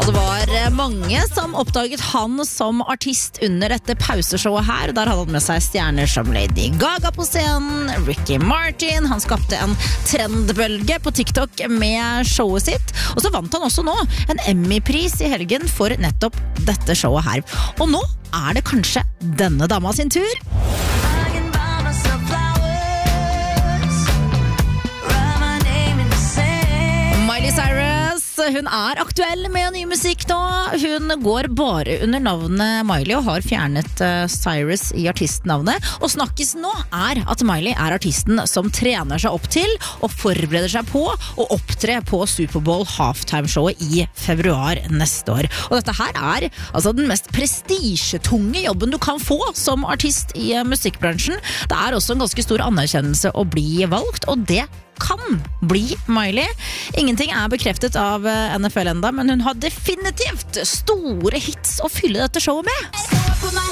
Det var mange som oppdaget han som artist under dette pauseshowet her. Der hadde han med seg stjerner som Lady Gaga på scenen, Ricky Martin. Han skapte en trendbølge på TikTok med showet sitt. Og så vant han også nå en Emmy-pris i helgen for nettopp dette showet her. Og nå er det kanskje denne dama sin tur. Miley Cyrus, hun er aktuell med ny musikk nå. Hun går bare under navnet Miley og har fjernet Cyrus i artistnavnet. Og snakkes nå er at Miley er artisten som trener seg opp til og forbereder seg på å opptre på Superbowl halftime-showet i februar neste år. Og dette her er altså den mest prestisjetunge jobben du kan få som artist i musikkbransjen. Det er også en ganske stor anerkjennelse å bli valgt, og det kan bli Miley. Ingenting er bekreftet av NFL enda, men hun har definitivt store hits å fylle dette showet med.